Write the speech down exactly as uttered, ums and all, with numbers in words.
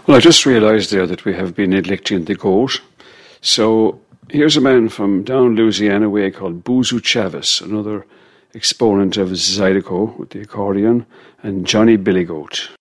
Well, I just realised there that we have been neglecting the goat. So here's a man from down Louisiana way called Boozoo Chavis, another exponent of Zydeco with the accordion, and Johnny Billy Goat.